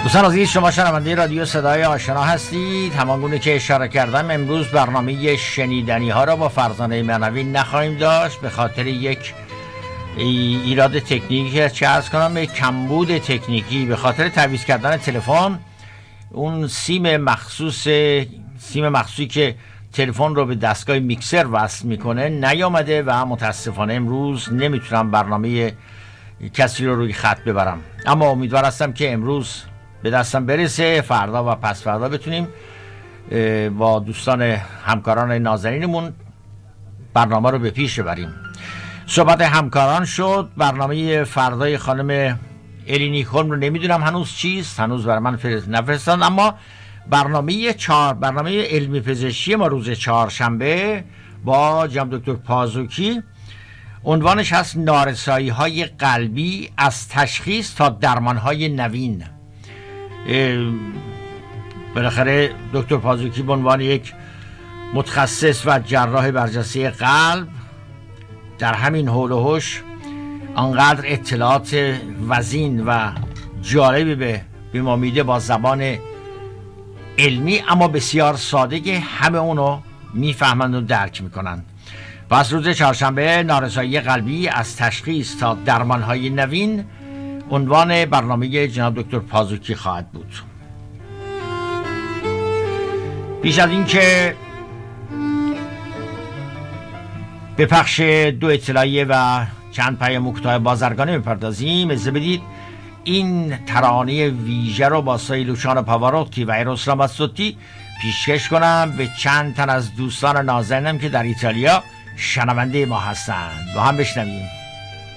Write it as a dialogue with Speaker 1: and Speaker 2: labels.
Speaker 1: دوستان عزیز، شما شنونده رادیو صدای آشنا هستید. همانگونه که اشاره کردم امروز برنامه شنیدنی ها را با فرزانه معنوی نخواهیم داشت به خاطر یک ایراد تکنیکی، چه عرض کنم، یک کمبود تکنیکی به خاطر تعویض کردن تلفن. اون سیم مخصوصی که تلفن رو به دستگاه میکسر وصل میکنه نیامده و متاسفانه امروز نمیتونم برنامه کسی رو روی خط ببرم، اما امیدوار هستم که امروز به دستم برسه، فردا و پس فردا بتونیم با دوستان همکاران نازنینمون برنامه رو به پیش ببریم. صحبت همکاران شد. برنامه فردای خانم الینی کلم رو نمیدونم هنوز چیست، هنوز برای من نفرستان، اما برنامه علمی پزشکی ما روز چهارشنبه با جناب دکتر پازوکی عنوانش هست نارسایی های قلبی از تشخیص تا درمان های نوین. بالاخره دکتر پازوکی به عنوان یک متخصص و جراح برجسته قلب در همین حول و حوش انقدر اطلاعات وزین و جالبی به ما میده با زبان علمی اما بسیار ساده که همه اونو میفهمند و درک میکنند. پس روز چهارشنبه نارسایی قلبی از تشخیص تا درمانهای نوین عنوان برنامه جناب دکتر پازوکی خواهد بود. پیش از این که به پخش دو اطلاعیه و چند پیام کوتاه بازرگانی بپردازیم، اجازه بدید این ترانه ویژه رو با سایلوشان پاواروتی و ایروسلا ماتسوتی پیشکش کنم به چند تن از دوستان نازنینم که در ایتالیا شنونده ما هستند. با هم بشنویم.